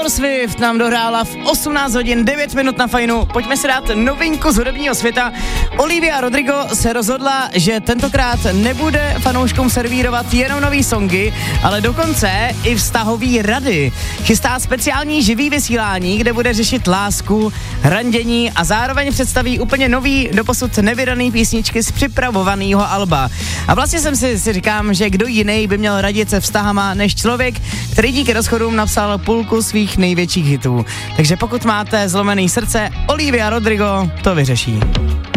Taylor Swift nám dohrála v 18 hodin 9 minut na Fajnu. Pojďme si dát novinku z hudebního světa. Olivia Rodrigo se rozhodla, že tentokrát nebude fanouškům servírovat jenom nový songy, ale dokonce i vztahový rady. Chystá speciální živý vysílání, kde bude řešit lásku, randění a zároveň představí úplně nový, doposud nevydaný písničky z připravovaného alba. A vlastně jsem si říkám, že kdo jiný by měl radit se vztahama než člověk, který díky rozchodům napsal půlku svých největších hitů. Takže pokud máte zlomený srdce, Olivia Rodrigo to vyřeší.